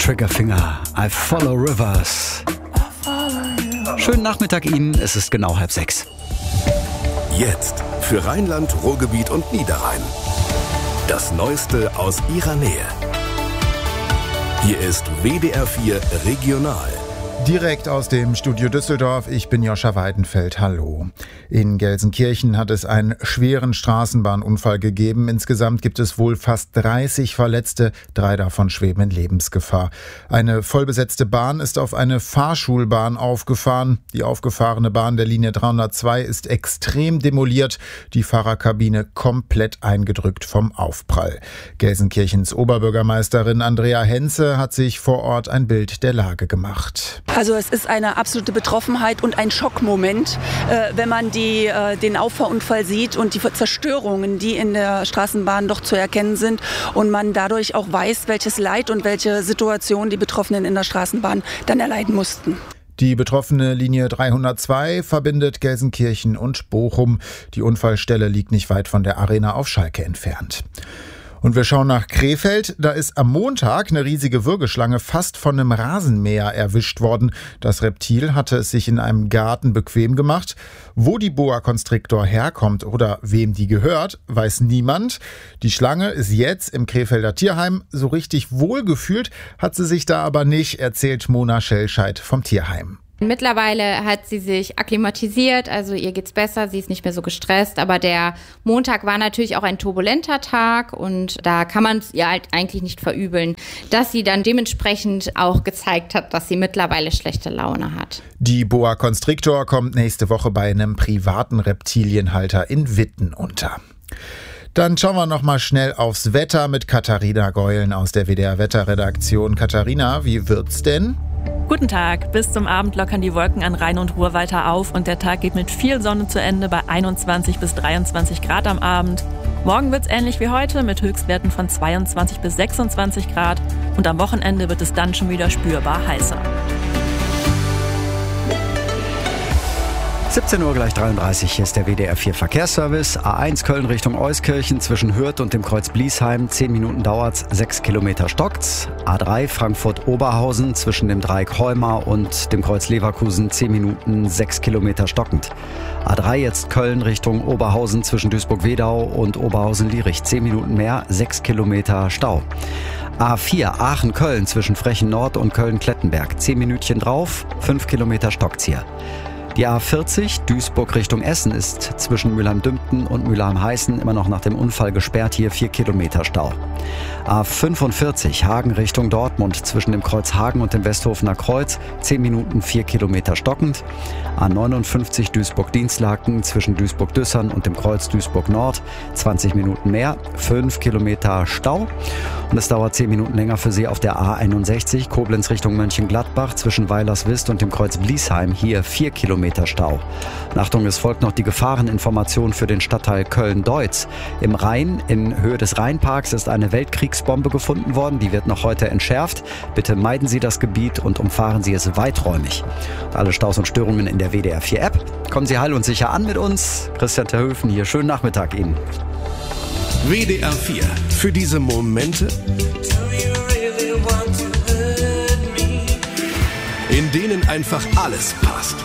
Triggerfinger, I Follow Rivers. Schönen Nachmittag Ihnen, es ist genau 5:30. Jetzt für Rheinland, Ruhrgebiet und Niederrhein. Das Neueste aus Ihrer Nähe. Hier ist WDR 4 Regional. Direkt aus dem Studio Düsseldorf, ich bin Joscha Weidenfeld, hallo. In Gelsenkirchen hat es einen schweren Straßenbahnunfall gegeben. Insgesamt gibt es wohl fast 30 Verletzte, 3 davon schweben in Lebensgefahr. Eine vollbesetzte Bahn ist auf eine Fahrschulbahn aufgefahren. Die aufgefahrene Bahn der Linie 302 ist extrem demoliert, die Fahrerkabine komplett eingedrückt vom Aufprall. Gelsenkirchens Oberbürgermeisterin Andrea Henze hat sich vor Ort ein Bild der Lage gemacht. Also es ist eine absolute Betroffenheit und ein Schockmoment, wenn man den Auffahrunfall sieht und die Zerstörungen, die in der Straßenbahn doch zu erkennen sind und man dadurch auch weiß, welches Leid und welche Situation die Betroffenen in der Straßenbahn dann erleiden mussten. Die betroffene Linie 302 verbindet Gelsenkirchen und Bochum. Die Unfallstelle liegt nicht weit von der Arena auf Schalke entfernt. Und wir schauen nach Krefeld. Da ist am Montag eine riesige Würgeschlange fast von einem Rasenmäher erwischt worden. Das Reptil hatte es sich in einem Garten bequem gemacht. Wo die Boa Constrictor herkommt oder wem die gehört, weiß niemand. Die Schlange ist jetzt im Krefelder Tierheim. So richtig wohlgefühlt hat sie sich da aber nicht, erzählt Mona Schellscheid vom Tierheim. Mittlerweile hat sie sich akklimatisiert, also ihr geht's besser, sie ist nicht mehr so gestresst, aber der Montag war natürlich auch ein turbulenter Tag und da kann man es ihr halt eigentlich nicht verübeln, dass sie dann dementsprechend auch gezeigt hat, dass sie mittlerweile schlechte Laune hat. Die Boa Constrictor kommt nächste Woche bei einem privaten Reptilienhalter in Witten unter. Dann schauen wir noch mal schnell aufs Wetter mit Katharina Geulen aus der WDR Wetterredaktion. Katharina, wie wird's denn? Guten Tag. Bis zum Abend lockern die Wolken an Rhein und Ruhr weiter auf und der Tag geht mit viel Sonne zu Ende bei 21 bis 23 Grad am Abend. Morgen wird's ähnlich wie heute mit Höchstwerten von 22 bis 26 Grad und am Wochenende wird es dann schon wieder spürbar heißer. 17 Uhr gleich 33, hier ist der WDR 4 Verkehrsservice. A1 Köln Richtung Euskirchen zwischen Hürth und dem Kreuz Bliesheim. 10 Minuten dauert's, 6 Kilometer stockt's. A3 Frankfurt-Oberhausen zwischen dem Dreieck Heumar und dem Kreuz Leverkusen. 10 Minuten, 6 Kilometer stockend. A3 jetzt Köln Richtung Oberhausen zwischen Duisburg-Wedau und Oberhausen-Lierich. 10 Minuten mehr, 6 Kilometer Stau. A4 Aachen-Köln zwischen Frechen Nord und Köln-Klettenberg. 10 Minütchen drauf, 5 Kilometer stockt's hier. Die A40 Duisburg Richtung Essen ist zwischen Mülheim-Dümpten und Mülheim-Heißen immer noch nach dem Unfall gesperrt. Hier 4 Kilometer Stau. A45 Hagen Richtung Dortmund zwischen dem Kreuz Hagen und dem Westhofener Kreuz. 10 Minuten 4 Kilometer stockend. A59 Duisburg-Dienstlaken zwischen Duisburg-Düssern und dem Kreuz Duisburg-Nord. 20 Minuten mehr, 5 Kilometer Stau. Und es dauert 10 Minuten länger für Sie auf der A61 Koblenz Richtung Mönchengladbach zwischen Weilerswist und dem Kreuz Bliesheim. Hier 4 Kilometer Stau. Und Achtung, es folgt noch die Gefahreninformation für den Stadtteil Köln-Deutz. Im Rhein, in Höhe des Rheinparks, ist eine Weltkriegsbombe gefunden worden. Die wird noch heute entschärft. Bitte meiden Sie das Gebiet und umfahren Sie es weiträumig. Und alle Staus und Störungen in der WDR 4 App. Kommen Sie heil und sicher an mit uns. Christian Terhöfen hier. Schönen Nachmittag Ihnen. WDR 4. Für diese Momente, in denen einfach alles passt.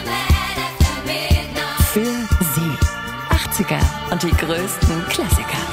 Für Sie. 80er und die größten Klassiker.